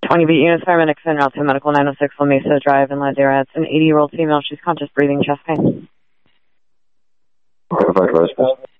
20 beat units, paramedics en route to medical 906 La Mesa Drive in Ladera. It's an 80-year-old female. She's conscious, breathing, chest pain. Verified,